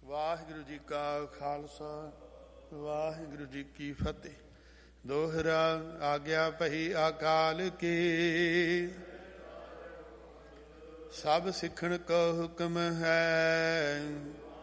ਵਾਹਿਗੁਰੂ ਜੀ ਕਾ ਖਾਲਸਾ ਵਾਹਿਗੁਰੂ ਜੀ ਕੀ ਫਤਿਹ। ਦੋਹਰਾ ਆਗਿਆ ਪਹੀ ਅਕਾਲ ਕੀ, ਸਭ ਸਿੱਖਣ ਕੋ ਹੁਕਮ ਹੈ।